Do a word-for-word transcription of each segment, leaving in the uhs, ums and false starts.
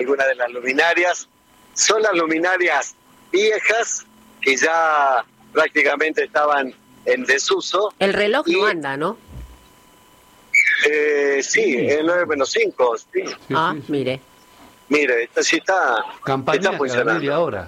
algunas de las luminarias. Son las luminarias viejas que ya prácticamente estaban en desuso. El reloj y, no anda, ¿no? Eh, sí, el nueve menos cinco. Sí. Sí, Ah, sí, sí. mire. Mire, esta sí está, Campanita está cada funcionando. media hora.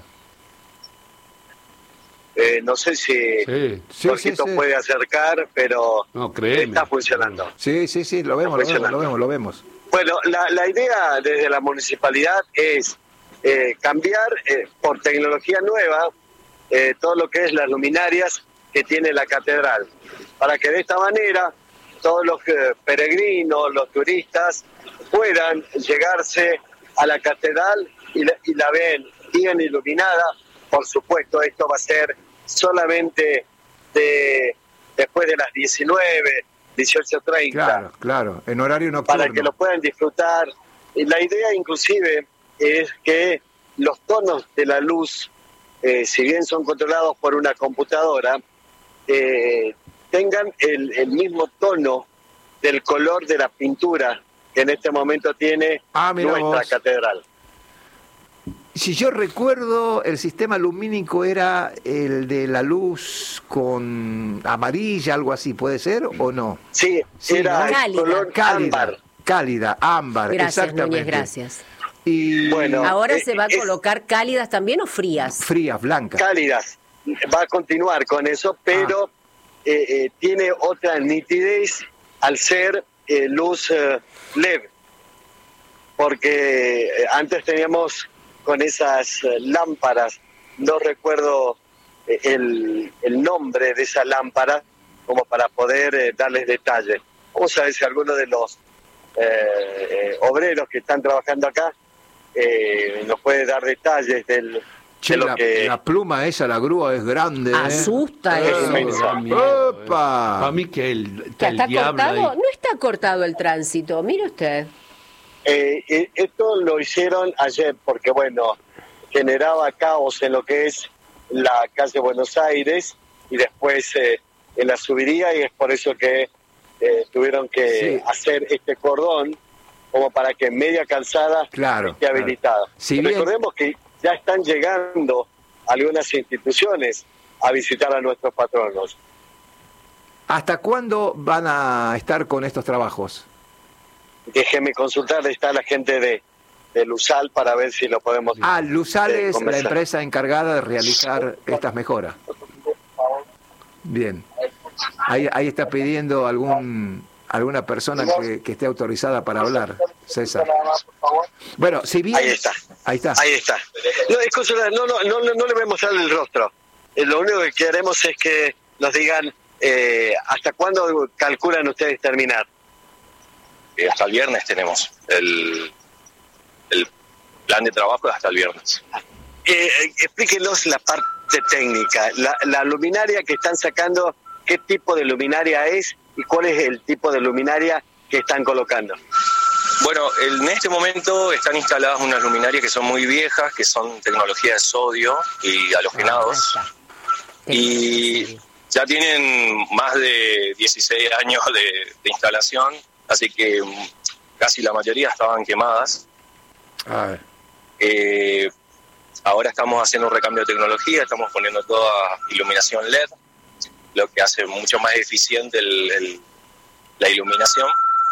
Eh, no sé si Sí, Sí, Jorgito sí, sí. puede acercar, pero No, créeme. está funcionando. Sí, sí, sí, lo vemos, lo vemos, lo vemos, lo vemos. Bueno, la, la idea desde la municipalidad es eh, cambiar eh, por tecnología nueva eh, todo lo que es las luminarias que tiene la catedral, para que de esta manera todos los eh, peregrinos, los turistas puedan llegarse a la catedral y la, y la ven bien iluminada. Por supuesto, esto va a ser solamente de, después de las diecinueve, dieciocho treinta. Claro, claro, en horario nocturno. Para que lo puedan disfrutar. Y la idea inclusive es que los tonos de la luz, eh, si bien son controlados por una computadora, eh, tengan el, el mismo tono del color de la pintura que en este momento tiene Ah, mira nuestra vos. catedral. Si yo recuerdo, el sistema lumínico era el de la luz con amarilla, algo así, ¿puede ser o no? Sí, Sí, era ¿no? el Cálida. color Cálida, ámbar. cálida, ámbar, Gracias, exactamente. Núñez, gracias. Y Bueno, ¿Ahora eh, se va a es- colocar cálidas también o frías? frías, blancas. cálidas. Va a continuar con eso, pero eh, eh, tiene otra nitidez al ser eh, luz eh, L E D. Porque eh, antes teníamos con esas eh, lámparas, no recuerdo eh, el, el nombre de esa lámpara, como para poder eh, darles detalle. Vamos a ver si alguno de los eh, eh, obreros que están trabajando acá eh, nos puede dar detalles del, Che, de lo la, que... la pluma esa, la grúa es grande. ¿eh? Asusta Eh, eso. me da miedo, ¡Opa! Para mí que el, ¿Que está el está diablo cortado? ahí. No está cortado el tránsito, mire usted. Eh, eh, esto lo hicieron ayer porque, bueno, generaba caos en lo que es la calle Buenos Aires y después eh, en la subiría, y es por eso que eh, tuvieron que Sí. hacer este cordón como para que media calzada Claro, esté claro. habilitada. Si bien- Recordemos que ya están llegando algunas instituciones a visitar a nuestros patronos. ¿Hasta cuándo van a estar con estos trabajos? Déjeme consultar, está la gente de, de Luzal para ver si lo podemos... Ah, Luzal eh, es la conversar. empresa encargada de realizar estas mejoras. Bien. Ahí, ahí está pidiendo algún alguna persona que, que esté autorizada para hablar, César. Bueno, si bien... Ahí está. Ahí está. Ahí está. No, escúchame, no, no, no, no, no le voy a mostrar el rostro. Eh, lo único que queremos es que nos digan eh, hasta cuándo calculan ustedes terminar. Eh, hasta el viernes tenemos el, el plan de trabajo hasta el viernes. Eh, eh, explíquenos la parte técnica. La, la luminaria que están sacando, ¿qué tipo de luminaria es y cuál es el tipo de luminaria que están colocando? Bueno, en este momento están instaladas unas luminarias que son muy viejas, que son tecnología de sodio y halogenados, Ah, y ya tienen más de dieciséis años de, de instalación, así que mm, casi la mayoría estaban quemadas. A ver. Eh, ahora estamos haciendo un recambio de tecnología, estamos poniendo toda iluminación L E D, lo que hace mucho más eficiente el, el- la iluminación,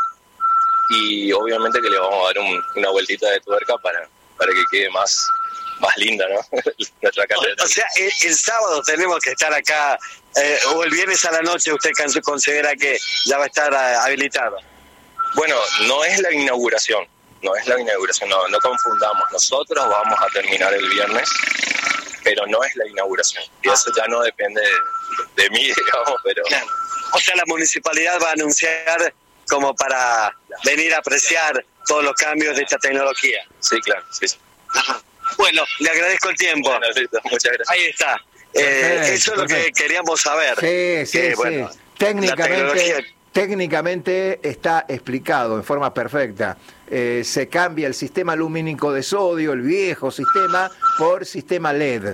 y obviamente que le vamos a dar un- una vueltita de tuerca para, para que quede más, más linda, ¿no? Nuestra catedral. O sea, el, el sábado tenemos que estar acá, eh, o el viernes a la noche usted can- considera que ya va a estar ah, habilitado. Bueno, no es la inauguración, no es la inauguración, no, no confundamos. Nosotros vamos a terminar el viernes, pero no es la inauguración. Y eso ya no depende de, de mí, digamos, pero... Claro. O sea, la municipalidad va a anunciar como para venir a apreciar todos los cambios de esta tecnología. Sí, claro, sí, sí. Ajá. Bueno, le agradezco el tiempo. Bueno, listo, muchas gracias. Ahí está. Eh, Perfecto, eso es lo que perfecto. queríamos saber. Sí, sí, Que, sí. bueno, la técnicamente, tecnología- técnicamente está explicado en forma perfecta. Eh, se cambia el sistema lumínico de sodio, el viejo sistema, por sistema L E D.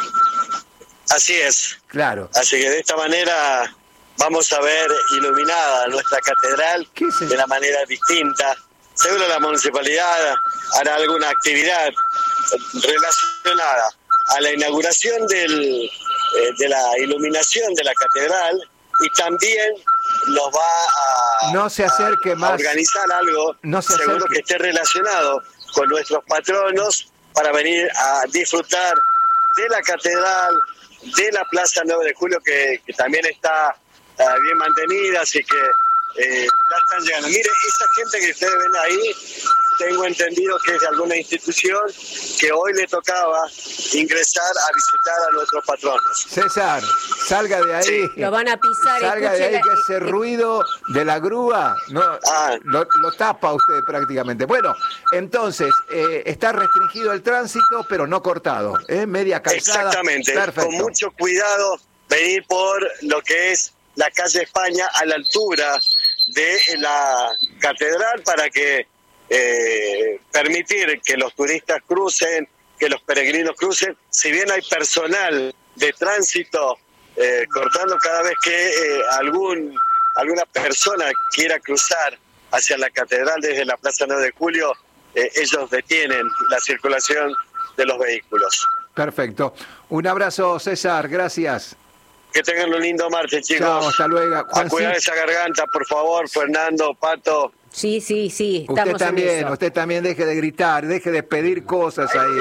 Así es. Claro. Así que de esta manera vamos a ver iluminada nuestra catedral ¿Qué es eso? de una manera distinta seguro la municipalidad hará alguna actividad relacionada a la inauguración del, eh, de la iluminación de la catedral, y también nos va a, no se acerque a, más, a organizar algo no se seguro acerque. que esté relacionado con nuestros patronos para venir a disfrutar de la catedral, de la Plaza nueve de Julio, que, que también está uh, bien mantenida, así que eh, ya están llegando. Mire, esa gente que ustedes ven ahí, tengo entendido que es de alguna institución que hoy le tocaba ingresar a visitar a nuestros patronos. César, salga de ahí. Sí. Lo van a pisar. Salga de ahí, la, que ese eh, ruido de la grúa no, ah. lo, lo tapa usted prácticamente. Bueno, entonces, eh, está restringido el tránsito, pero no cortado. ¿eh? Media calzada. Exactamente. Perfecto. Con mucho cuidado, venir por lo que es la calle España a la altura de la catedral para que Eh, permitir que los turistas crucen, que los peregrinos crucen. Si bien hay personal de tránsito eh, cortando cada vez que eh, algún alguna persona quiera cruzar hacia la catedral desde la Plaza nueve de Julio, eh, ellos detienen la circulación de los vehículos. Perfecto. Un abrazo, César, gracias. Que tengan un lindo martes, chicos. Chao, hasta luego. A cuidar esa garganta, por favor, Fernando, Pato. Sí, sí, sí. Estamos usted también, en eso. usted también deje de gritar, deje de pedir cosas ahí.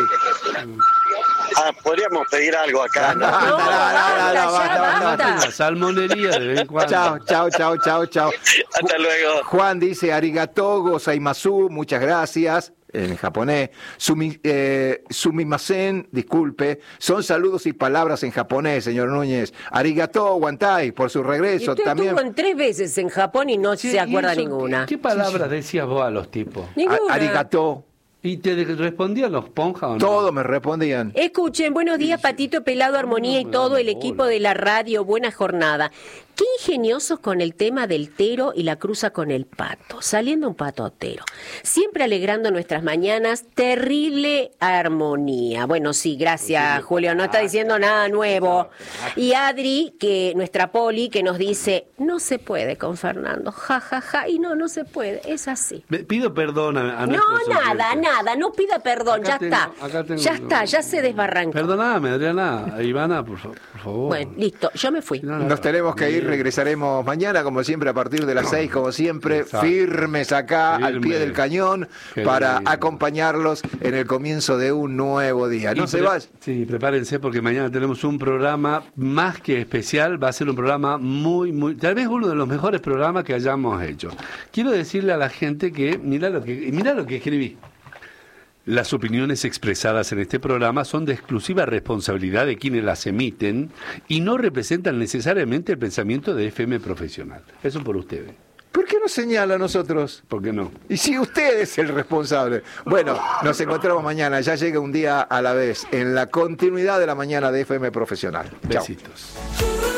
Ah, podríamos pedir algo acá. No, no, no, no, no, basta, basta, basta. Salmonería de vez en cuando. Chao, chao, chao, chao, chao. Hasta luego. Juan dice arigato gozaimasu, muchas gracias. En japonés. Sumi, eh, sumimasen, disculpe. Son saludos y palabras en japonés, señor Núñez. Arigato wantai, por su regreso. Y usted también. estuvo en tres veces en Japón y no Sí, se acuerda ¿y eso ninguna. ¿Qué, qué palabras decías vos a los tipos? Ninguna. A- arigato. ¿Y te respondían los ponjas o no? Todos me respondían. Escuchen, buenos días, Patito Pelado, Armonía y todo el equipo de la radio. Buena jornada. Qué ingeniosos con el tema del tero y la cruza con el pato. Saliendo un patotero. Siempre alegrando nuestras mañanas. Terrible armonía. Bueno, sí, gracias, Julio. No está diciendo nada nuevo. Y Adri, que nuestra Poli, que nos dice, no se puede con Fernando. Ja, ja, ja. Y no, no se puede. Es así. Me- Pido perdón a, a No, nuestros nada, oyentes. nada. No pida perdón. Acá Ya tengo- está. acá tengo- Ya está. Ya se desbarrancó. Perdoname, Adriana. Ivana, por, fa- por favor. Bueno, listo. Yo me fui. No, no, Nos tenemos que ir, bien. regresaremos mañana, como siempre, a partir de las seis, como siempre, Exacto. firmes acá, al Firme. pie del cañón, Qué para lindo. acompañarlos en el comienzo de un nuevo día. No Y se pre- vayan. Sí, prepárense porque mañana tenemos un programa más que especial. Va a ser un programa muy, muy, tal vez uno de los mejores programas que hayamos hecho. Quiero decirle a la gente que, mira lo que, mira lo que escribí. Las opiniones expresadas en este programa son de exclusiva responsabilidad de quienes las emiten y no representan necesariamente el pensamiento de F M Profesional. Eso por ustedes. ¿Por qué nos señala a nosotros? ¿Por qué no? Y si usted es el responsable. Bueno, nos encontramos mañana. Ya llega un día a la vez en la continuidad de la mañana de F M Profesional. Chao. Besitos.